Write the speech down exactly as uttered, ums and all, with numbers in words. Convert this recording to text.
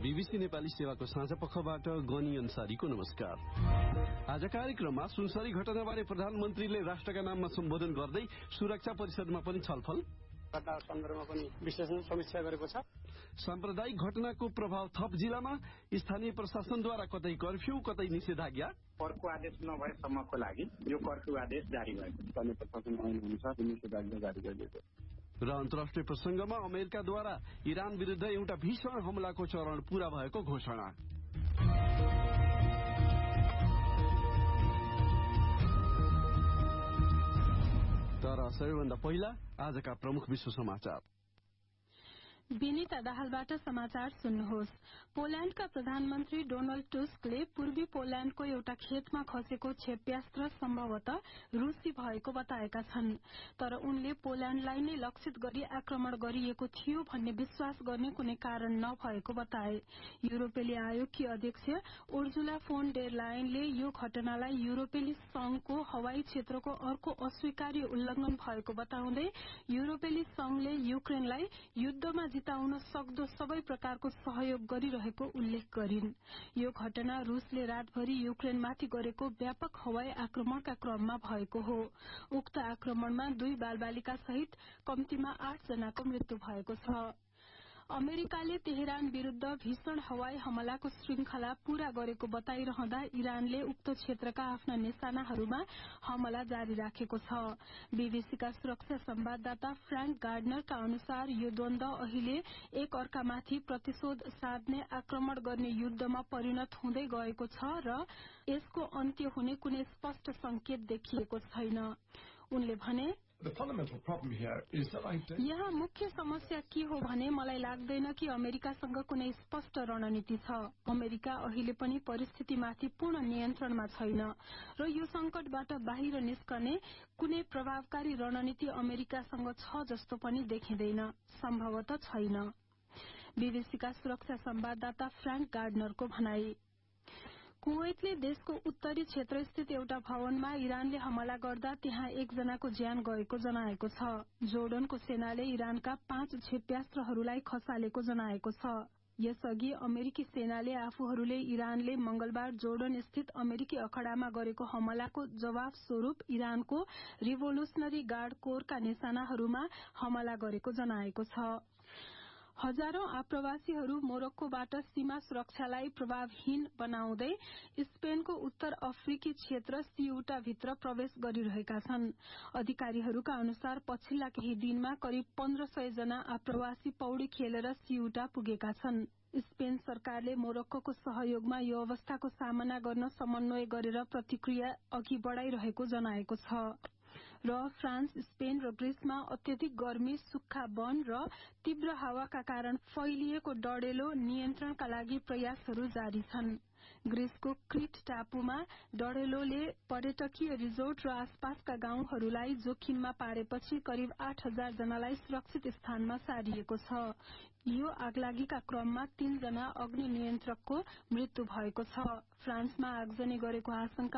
BBC Nepali सेवाको साझा पक्षबाट गनी अन्सारीको नमस्कार। आज कार्यक्रममा सुनसरी घटनाबारे प्रधानमन्त्रीले राष्ट्रका नाममा सम्बोधन गर्दै सुरक्षा परिषदमा पनि छलफल, घटना सन्दर्भमा पनि विश्लेषण समीक्षा गरेको छ। साम्प्रदायिक घटनाको प्रभाव थप जिल्लामा, स्थानीय प्रशासनद्वारा कतै कर्फ्यू कतै निषेधाज्ञा, कर्फ्यू आदेश नभएसम्मको लागि यो कर्फ्यू आदेश जारी भएको छ। स्थानीय प्रशासन ऐन अनुसार निषेधाज्ञा जारी गरिएको र अन्तर्राष्ट्रिय प्रसंगमा अमेरिकाद्वारा इरान विरुद्ध एउटा भीषण हमलाको चरण पूरा भएको घोषणा। तर सबैभन्दा पहिला आजका प्रमुख विश्व समाचार। विनिता दाहालबाट समाचार सुन्नुहोस्। पोल्याण्डका प्रधानमन्त्री डोनाल्ड टुस्कले पूर्वी पोल्याण्डको एउटा खेतमा खसेको क्षेप्यास्त्र सम्भवतः रूसी भएको बताएका छन्, तर उनले पोल्याण्डलाई नै लक्षित गरी आक्रमण गरिएको थियो भन्ने विश्वास गर्ने कुनै कारण नभएको बताए। युरोपेली आयोगकी अध्यक्ष उर्जुला फोन डेर लायनले यो घटनालाई युरोपेली संघको हवाई क्षेत्रको अर्को अस्वीकार्य उल्लंघन भएको बताउँदै युरोपेली संघले युक्रेनलाई युद्धमा जिताउन सक्दो सबै प्रकारको सहयोग गरिरहेको उल्लेख गरिन्। यो घटना रूसले रातभरि युक्रेनमाथि गरेको व्यापक हवाई आक्रमणका क्रममा भएको हो। उक्त आक्रमणमा दुई बालबालिका सहित कम्तीमा आठ जनाको मृत्यु भएको छ। अमेरिकाले तेहरान विरूद्ध भीषण हवाई हमलाको श्रृंखला पूरा गरेको बताइरहँदा इरानले उक्त क्षेत्रका आफ्ना निशानाहरूमा हमला जारी राखेको छ। बीबीसीका सुरक्षा संवाददाता फ्रैंक गार्डनरका अनुसार यो द्वन्द अहिले एक अर्कामाथि प्रतिशोध साध्ने आक्रमण गर्ने युद्धमा परिणत हुँदै गएको छ र यसको अन्त्य हुने कुनै स्पष्ट संकेत देखिएको छैन। उनले भने, यहाँ मुख्य समस्या के हो भने मलाई लाग्दैन कि अमेरिकासँग कुनै स्पष्ट रणनीति छ। अमेरिका अहिले पनि परिस्थितिमाथि पूर्ण नियन्त्रणमा छैन र यो संकटबाट बाहिर निस्कने कुनै प्रभावकारी रणनीति अमेरिकासँग छ जस्तो पनि देखिँदैन, सम्भवतः छैन। बीबीसीका सुरक्षा संवाददाता फ्रैंक गार्डनरको भनाई। कुवैतले देशको उत्तरी क्षेत्रस्थित एउटा भवनमा इरानले हमला गर्दा त्यहाँ एकजनाको ज्यान गएको जनाएको छ। जोर्डनको सेनाले इरानका पाँच क्षेप्यास्त्रहरूलाई खसालेको जनाएको छ। यसअघि अमेरिकी सेनाले आफूहरूले इरानले मंगलबार जोर्डन स्थित अमेरिकी अखड़ामा गरेको हमलाको जवाब स्वरूप इरानको रिभोल्युशनरी गार्ड कोरका निशानाहरूमा हमला गरेको जनाएको छ। हजारौं आप्रवासीहरू मोरक्कोबाट सीमा सुरक्षालाई प्रभावहीन बनाउँदै स्पेनको उत्तर अफ्रिकी क्षेत्र सिउटा भित्र प्रवेश गरिरहेका छन्। अधिकारीहरूका अनुसार पछिल्ला केही दिनमा करिब पन्ध्र सय जना आप्रवासी पौडी खेलेर सिउटा पुगेका छन्। स्पेन सरकारले मोरक्कोको सहयोगमा यो अवस्थाको सामना गर्न समन्वय गरेर प्रतिक्रिया अघि बढ़ाइरहेको जनाएको छ। र फ्रान्स, स्पेन र ग्रीसमा अत्यधिक गर्मी, सुक्खा वन र तीव्र हावाका कारण फैलिएको डढेलो नियन्त्रणका लागि प्रयासहरू जारी छन्। ग्रीसको क्रीट टापुमा डढेलोले पर्यटकीय रिजोर्ट र आसपासका गाउँहरूलाई जोखिममा पारेपछि करिब आठ हजार जनालाई सुरक्षित स्थानमा सारिएको छ। यो आगलागीका क्रममा तीन जना अग्नि नियन्त्रकको मृत्यु भएको छ। फ्रान्समा आगजनी गरेको आशंका